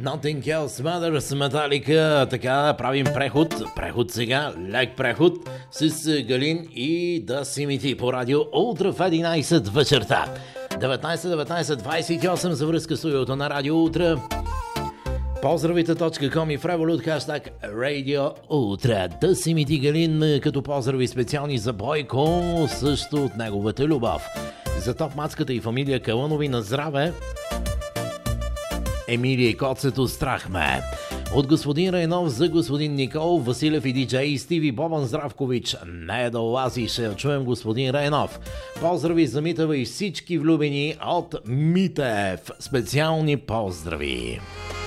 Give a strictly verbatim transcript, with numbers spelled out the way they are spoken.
Nothing Else Matters, Металика. Така, правим преход. Преход сега, лек преход с Галин и Да Симити по радио утре в единайсет вечерта. деветнайсет деветнайсет двайсет и осем за връзка с студиото на радио утре. Поздравите точка ком и в Revolut хаштаг Radio Утре. Да Симити Галин като поздрави специални за Бойко, също от неговата любов. За топ мацката и фамилия Калънови на здраве. Емилия и Коцето страх ме. От господин Райнов за господин Никол Василев и диджей Стиви Бобан Здравкович. Не да лази, ще чуем господин Райнов. Поздрави за Митева и всички влюбени от Митев. Специални поздрави.